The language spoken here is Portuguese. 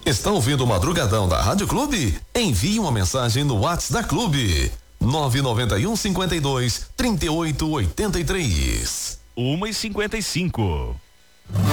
Está ouvindo o Madrugadão da Rádio Clube? Envie uma mensagem no WhatsApp da Clube. 991 52 38 83. 1:55.